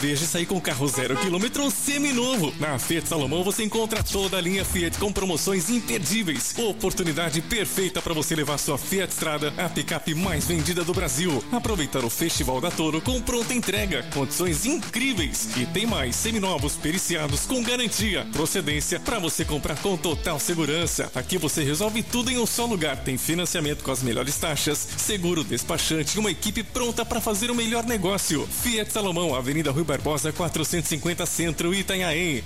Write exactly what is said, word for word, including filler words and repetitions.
Veja sair com carro zero quilômetro seminovo. Na Fiat Salomão você encontra toda a linha Fiat com promoções imperdíveis. Oportunidade perfeita para você levar sua Fiat Strada, a picape mais vendida do Brasil. Aproveitar o Festival da Toro com pronta entrega, condições incríveis. E tem mais seminovos periciados com garantia, procedência para você comprar com total segurança. Aqui você resolve tudo em um só lugar. Tem financiamento com as melhores taxas, seguro, despachante e uma equipe pronta para fazer o melhor negócio. Fiat Salomão, Avenida Rui Barbosa quatrocentos e cinquenta Centro, Itanhaém.